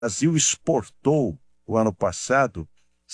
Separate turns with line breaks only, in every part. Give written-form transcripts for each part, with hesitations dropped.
Brasil exportou, o ano passado,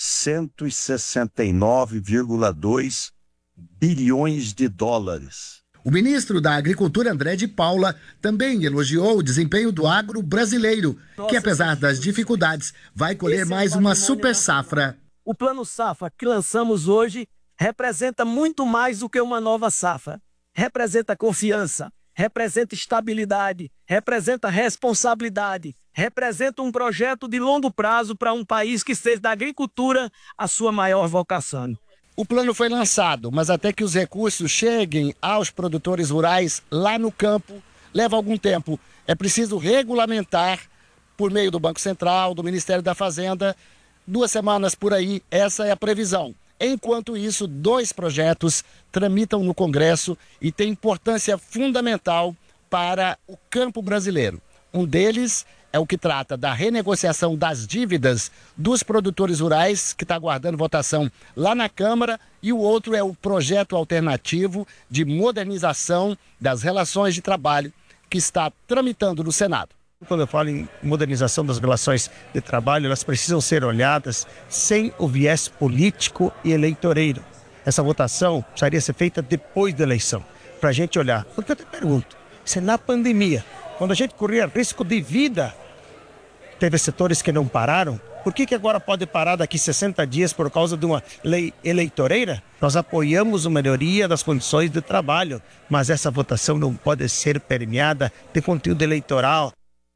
169,2 bilhões de dólares.
O ministro da Agricultura, André de Paula, também elogiou o desempenho do agro brasileiro, que apesar das dificuldades, vai colher mais uma super safra.
O Plano Safra que lançamos hoje representa muito mais do que uma nova safra. Representa confiança, representa estabilidade, representa responsabilidade, representa um projeto de longo prazo para um país que seja da agricultura a sua maior vocação.
O plano foi lançado, mas até que os recursos cheguem aos produtores rurais lá no campo, leva algum tempo. É preciso regulamentar por meio do Banco Central, do Ministério da Fazenda. 2 semanas por aí, essa é a previsão. Enquanto isso, 2 projetos tramitam no Congresso e têm importância fundamental para o campo brasileiro. Um deles é o que trata da renegociação das dívidas dos produtores rurais, que está aguardando votação lá na Câmara, e o outro é o projeto alternativo de modernização das relações de trabalho, que está tramitando no Senado.
Quando eu falo em modernização das relações de trabalho, elas precisam ser olhadas sem o viés político e eleitoreiro. Essa votação precisaria ser feita depois da eleição, para a gente olhar. Porque eu te pergunto, se na pandemia, quando a gente corria risco de vida, teve setores que não pararam, por que agora pode parar daqui 60 dias por causa de uma lei eleitoreira? Nós apoiamos a melhoria das condições de trabalho, mas essa votação não pode ser permeada de conteúdo eleitoral.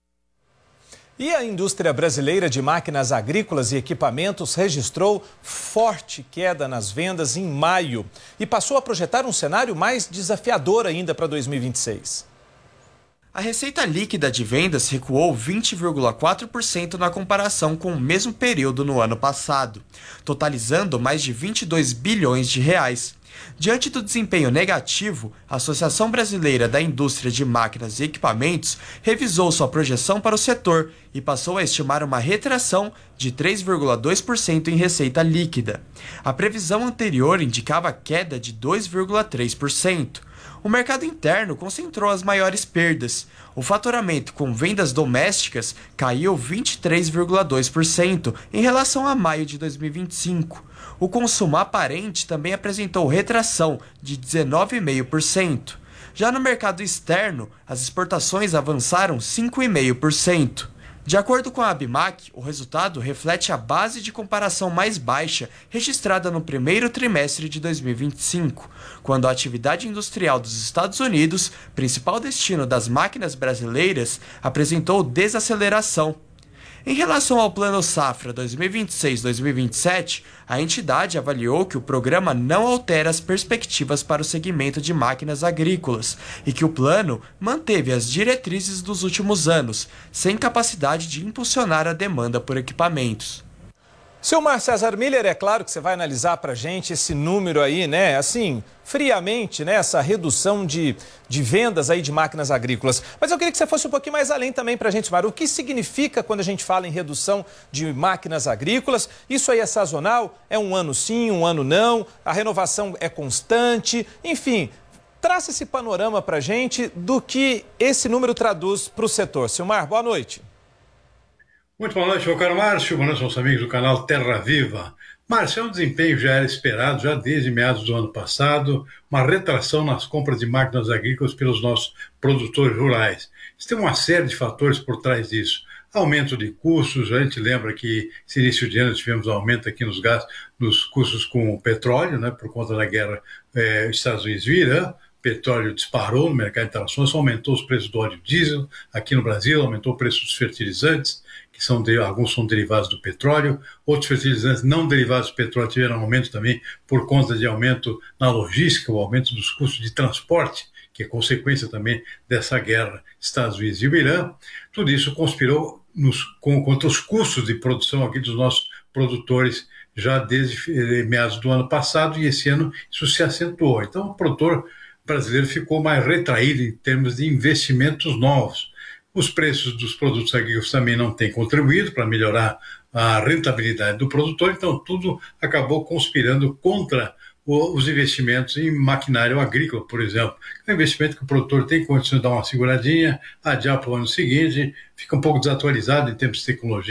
E a indústria brasileira de máquinas agrícolas e equipamentos registrou forte queda nas vendas em maio e passou a projetar um cenário mais desafiador ainda para 2026.
A receita líquida de vendas recuou 20,4% na comparação com o mesmo período no ano passado, totalizando mais de 22 bilhões de reais. Diante do desempenho negativo, a Associação Brasileira da Indústria de Máquinas e Equipamentos revisou sua projeção para o setor e passou a estimar uma retração de 3,2% em receita líquida. A previsão anterior indicava queda de 2,3%. O mercado interno concentrou as maiores perdas. O faturamento com vendas domésticas caiu 23,2% em relação a maio de 2025. O consumo aparente também apresentou retração de 19,5%. Já no mercado externo, as exportações avançaram 5,5%. De acordo com a Abimac, o resultado reflete a base de comparação mais baixa registrada no primeiro trimestre de 2025, quando a atividade industrial dos Estados Unidos, principal destino das máquinas brasileiras, apresentou desaceleração. Em relação ao Plano Safra 2026-2027, a entidade avaliou que o programa não altera as perspectivas para o segmento de máquinas agrícolas e que o plano manteve as diretrizes dos últimos anos, sem capacidade de impulsionar a demanda por equipamentos.
Silmar César Miller, é claro que você vai analisar para a gente esse número aí, né? Assim, friamente, né? Essa redução de vendas aí de máquinas agrícolas. Mas eu queria que você fosse um pouquinho mais além também para a gente, Silmar. O que significa quando a gente fala em redução de máquinas agrícolas? Isso aí é sazonal? É um ano sim, um ano não? A renovação é constante? Enfim, traça esse panorama para a gente do que esse número traduz para o setor. Silmar, boa noite.
Muito boa noite, meu caro Márcio. Boa noite aos amigos do canal Terra Viva. Márcio, é um desempenho que já era esperado, já desde meados do ano passado, uma retração nas compras de máquinas agrícolas pelos nossos produtores rurais. Tem uma série de fatores por trás disso. Aumento de custos, a gente lembra que esse início de ano tivemos aumento aqui nos gastos, nos custos com o petróleo, né, por conta da guerra Estados Unidos e Irã. Petróleo disparou no mercado internacional, isso aumentou os preços do óleo diesel aqui no Brasil, aumentou o preço dos fertilizantes, que alguns são derivados do petróleo, outros fertilizantes não derivados do petróleo tiveram aumento também por conta de aumento na logística, o aumento dos custos de transporte, que é consequência também dessa guerra Estados Unidos e o Irã. Tudo isso conspirou contra os custos de produção aqui dos nossos produtores já desde meados do ano passado, e esse ano isso se acentuou. Então o produtor brasileiro ficou mais retraído em termos de investimentos novos. Os preços dos produtos agrícolas também não têm contribuído para melhorar a rentabilidade do produtor, então tudo acabou conspirando contra os investimentos em maquinário agrícola, por exemplo. É um investimento que o produtor tem condições de dar uma seguradinha, adiar para o ano seguinte, fica um pouco desatualizado em termos de tecnologia.